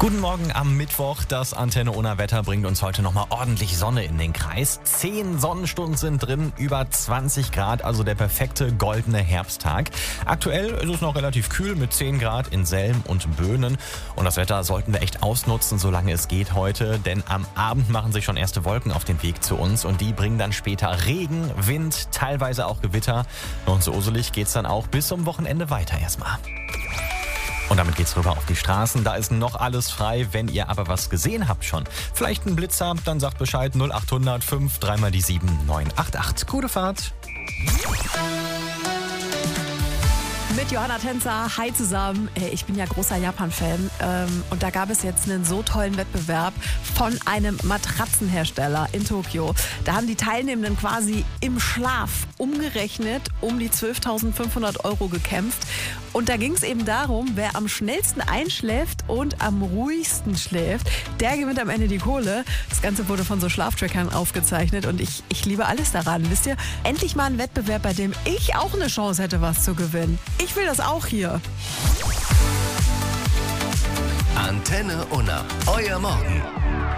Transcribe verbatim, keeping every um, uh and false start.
Guten Morgen am Mittwoch. Das Antenne Unna Wetter bringt uns heute nochmal ordentlich Sonne in den Kreis. Zehn Sonnenstunden sind drin, über zwanzig Grad, also der perfekte goldene Herbsttag. Aktuell ist es noch relativ kühl mit zehn Grad in Selm und Böhnen. Und das Wetter sollten wir echt ausnutzen, solange es geht heute. Denn am Abend machen sich schon erste Wolken auf den Weg zu uns. Und die bringen dann später Regen, Wind, teilweise auch Gewitter. Und so uselig geht's dann auch bis zum Wochenende weiter erstmal. Und damit geht's rüber auf die Straßen. Da ist noch alles frei. Wenn ihr aber was gesehen habt schon, vielleicht einen Blitzer, dann sagt Bescheid null acht hundert fünf, dreimal die sieben, neun acht acht. Gute Fahrt. Mit Johanna Tänzer, hi zusammen. Ich bin ja großer Japan-Fan und da gab es jetzt einen so tollen Wettbewerb von einem Matratzenhersteller in Tokio. Da haben die Teilnehmenden quasi im Schlaf umgerechnet um die zwölftausendfünfhundert Euro gekämpft. Und da ging es eben darum, wer am schnellsten einschläft und am ruhigsten schläft, der gewinnt am Ende die Kohle. Das Ganze wurde von so Schlaftrackern aufgezeichnet und ich, ich liebe alles daran. Wisst ihr, endlich mal ein Wettbewerb, bei dem ich auch eine Chance hätte, was zu gewinnen. Ich will das auch hier. Antenne Unna, euer Morgen.